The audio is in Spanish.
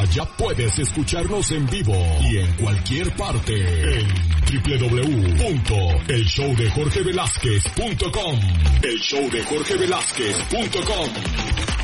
ya puedes escucharnos en vivo y en cualquier parte en www.elshowdejorgevelazquez.com. elshowdejorgevelazquez.com.